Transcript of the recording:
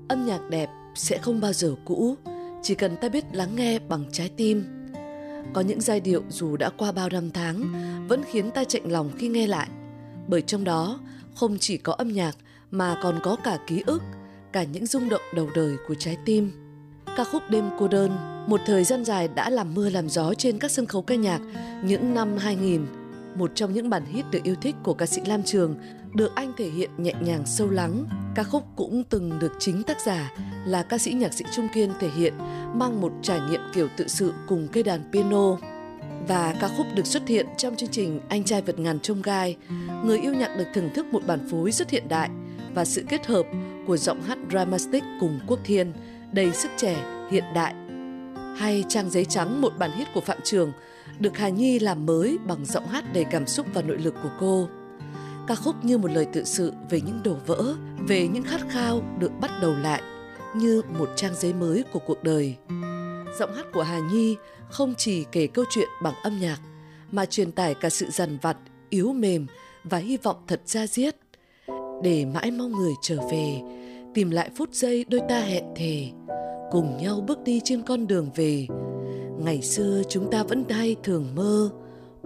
Âm nhạc đẹp sẽ không bao giờ cũ, chỉ cần ta biết lắng nghe bằng trái tim. Có những giai điệu dù đã qua bao năm tháng vẫn khiến ta chạnh lòng khi nghe lại, bởi trong đó không chỉ có âm nhạc mà còn có cả ký ức, cả những rung động đầu đời của trái tim. Ca khúc Đêm cô đơn một thời gian dài đã làm mưa làm gió trên các sân khấu ca nhạc những năm 2000. Một trong những bản hit được yêu thích của ca sĩ Lam Trường, được anh thể hiện nhẹ nhàng sâu lắng. Ca khúc cũng từng được chính tác giả là ca sĩ nhạc sĩ Trung Kiên thể hiện, mang một trải nghiệm kiểu tự sự cùng cây đàn piano. Và ca khúc được xuất hiện trong chương trình Anh trai vượt ngàn chông gai. Người yêu nhạc được thưởng thức một bản phối rất hiện đại và sự kết hợp của giọng hát dramatic cùng Quốc Thiên, đầy sức trẻ, hiện đại. Hay Trang giấy trắng, một bản hit của Phạm Trường, được Hà Nhi làm mới bằng giọng hát đầy cảm xúc và nội lực của cô. Ca khúc như một lời tự sự về những đổ vỡ, về những khát khao được bắt đầu lại, như một trang giấy mới của cuộc đời. Giọng hát của Hà Nhi không chỉ kể câu chuyện bằng âm nhạc, mà truyền tải cả sự dằn vặt, yếu mềm và hy vọng thật da diết. Để mãi mong người trở về, tìm lại phút giây đôi ta hẹn thề, cùng nhau bước đi trên con đường về. Ngày xưa chúng ta vẫn hay thường mơ,